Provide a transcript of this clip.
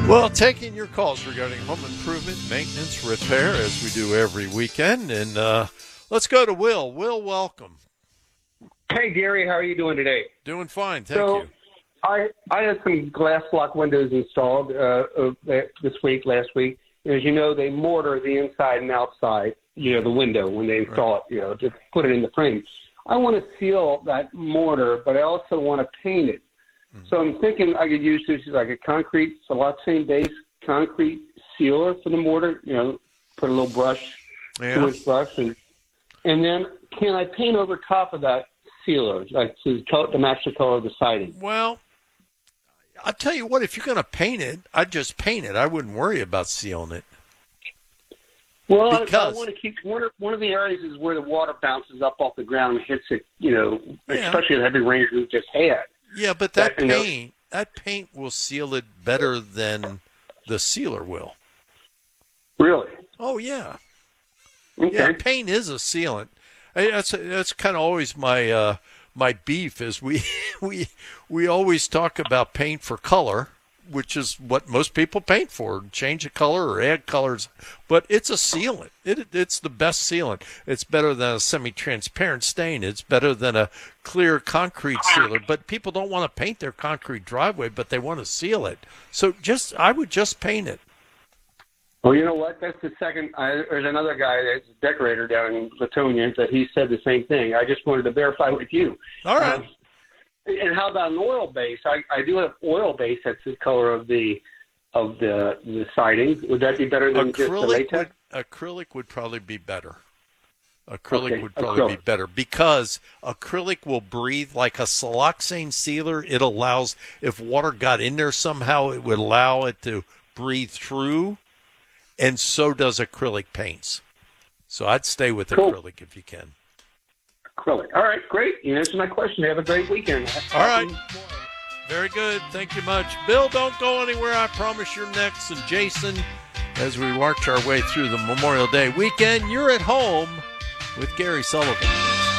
Well, taking your calls regarding home improvement, maintenance, repair, as we do every weekend. And let's go to Will. Will, welcome. Hey, Gary, how are you doing today? Doing fine, thank you. I had some glass block windows installed last week. As you know, they mortar the inside and outside, the window when they install it, just put it in the frame. I want to seal that mortar, but I also want to paint it. So I'm thinking I could use this like a concrete siloxane base concrete sealer for the mortar, put a little brush, 2-inch brush, and then can I paint over top of that sealer, like to match the color of the siding? Well, I'll tell you what, if you're going to paint it, I'd just paint it. I wouldn't worry about sealing it. Well, I want to keep one of the areas is where the water bounces up off the ground and hits it, especially the heavy rains we just had. Yeah, but that paint will seal it better than the sealer will. Really? Oh, yeah. Okay. Yeah, paint is a sealant. That's kind of always my beef is we always talk about paint for color, which is what most people paint for, change a color or add colors. But it's a sealant. It's the best sealant. It's better than a semi-transparent stain. It's better than a clear concrete sealer. But people don't want to paint their concrete driveway, but they want to seal it. So I would just paint it. Well, you know what? That's the second. There's another guy that's a decorator down in Latonia that he said the same thing. I just wanted to verify with you. All right. And how about an oil base? I do have oil base that's the color of the siding. Would that be better than just the latex? Acrylic would probably be better. Acrylic would probably be better because acrylic will breathe like a siloxane sealer. It allows, if water got in there somehow, it would allow it to breathe through, and so does acrylic paints. So I'd stay with acrylic if you can. Acrylic. All right, great. You answered my question. Have a great weekend. All right. Very good. Thank you much. Bill, don't go anywhere. I promise you're next. And Jason, as we march our way through the Memorial Day weekend, you're at home with Gary Sullivan.